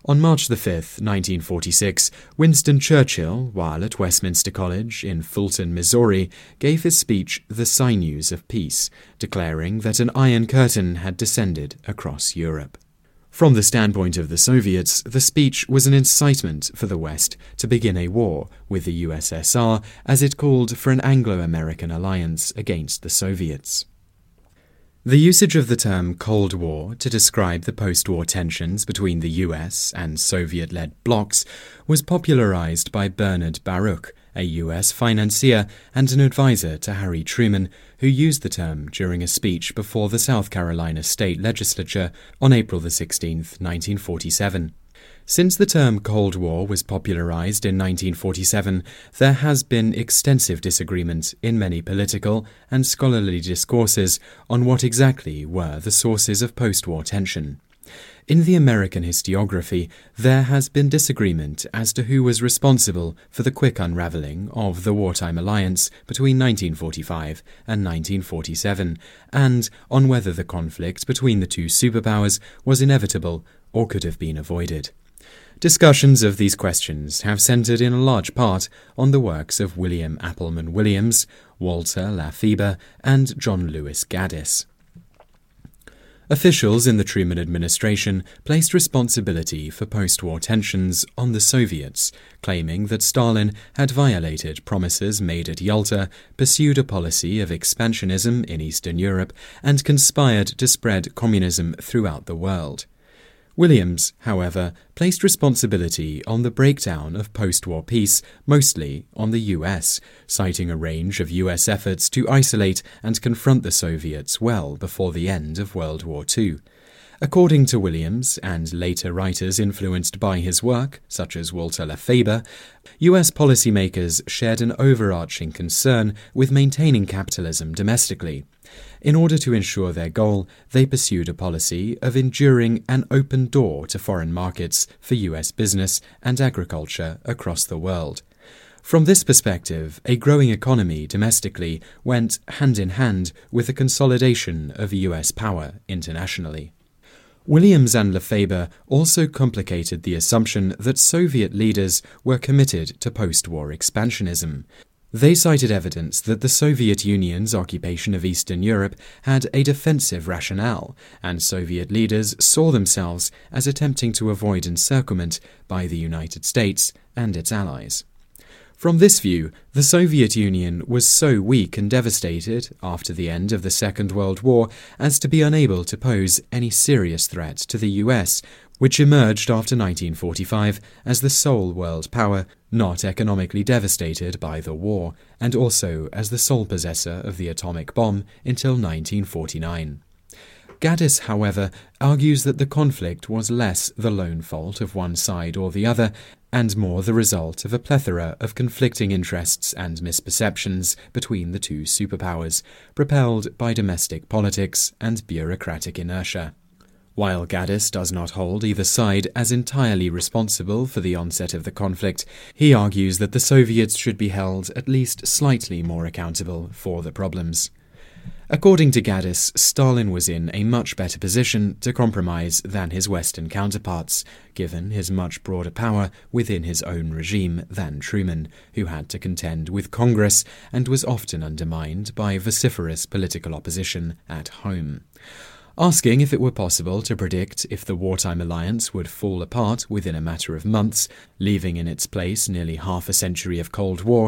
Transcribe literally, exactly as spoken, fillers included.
On March the fifth, nineteen forty-six, Winston Churchill, while at Westminster College in Fulton, Missouri, gave his speech The Sinews of Peace, declaring that an Iron Curtain had descended across Europe. From the standpoint of the Soviets, the speech was an incitement for the West to begin a war with the U S S R as it called for an Anglo-American alliance against the Soviets. The usage of the term Cold War to describe the post-war tensions between the U S and Soviet-led blocs was popularized by Bernard Baruch, a U S financier and an advisor to Harry Truman, who used the term during a speech before the South Carolina State Legislature on April the sixteenth, nineteen forty-seven. Since the term Cold War was popularized in nineteen forty-seven, there has been extensive disagreement in many political and scholarly discourses on what exactly were the sources of post-war tension. In the American historiography, there has been disagreement as to who was responsible for the quick unravelling of the wartime alliance between nineteen forty-five and nineteen forty-seven, and on whether the conflict between the two superpowers was inevitable or could have been avoided. Discussions of these questions have centered in a large part on the works of William Appleman Williams, Walter Lafeber, and John Lewis Gaddis. Officials in the Truman administration placed responsibility for post-war tensions on the Soviets, claiming that Stalin had violated promises made at Yalta, pursued a policy of expansionism in Eastern Europe, and conspired to spread communism throughout the world. Williams, however, placed responsibility on the breakdown of post-war peace mostly on the U S, citing a range of U S efforts to isolate and confront the Soviets well before the end of World War Two. According to Williams, and later writers influenced by his work, such as Walter Lafeber, U S policymakers shared an overarching concern with maintaining capitalism domestically. In order to ensure their goal, they pursued a policy of enduring an open door to foreign markets for U S business and agriculture across the world. From this perspective, a growing economy domestically went hand in hand with the consolidation of U S power internationally. Williams and Lafeber also complicated the assumption that Soviet leaders were committed to post-war expansionism. They cited evidence that the Soviet Union's occupation of Eastern Europe had a defensive rationale, and Soviet leaders saw themselves as attempting to avoid encirclement by the United States and its allies. From this view, the Soviet Union was so weak and devastated after the end of the Second World War as to be unable to pose any serious threat to the U S, which emerged after nineteen forty-five as the sole world power not economically devastated by the war, and also as the sole possessor of the atomic bomb until nineteen forty-nine. Gaddis, however, argues that the conflict was less the lone fault of one side or the other, and more the result of a plethora of conflicting interests and misperceptions between the two superpowers, propelled by domestic politics and bureaucratic inertia. While Gaddis does not hold either side as entirely responsible for the onset of the conflict, he argues that the Soviets should be held at least slightly more accountable for the problems. According to Gaddis, Stalin was in a much better position to compromise than his Western counterparts, given his much broader power within his own regime than Truman, who had to contend with Congress and was often undermined by vociferous political opposition at home. Asking if it were possible to predict if the wartime alliance would fall apart within a matter of months, leaving in its place nearly half a century of Cold War,